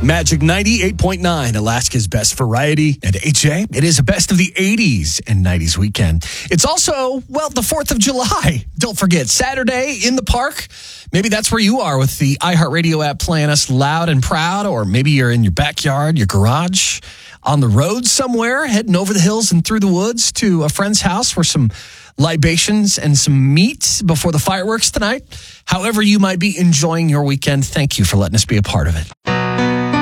Magic 98.9, Alaska's best variety. And AJ, it is a best of the 80s and 90s weekend. It's also, well, the 4th of July. Don't forget, Saturday in the park. Maybe that's where you are with the iHeartRadio app playing us loud and proud. Or maybe you're in your backyard, your garage, on the road somewhere, heading over the hills and through the woods to a friend's house for some libations and some meat before the fireworks tonight. However you might be enjoying your weekend, thank you for letting us be a part of it.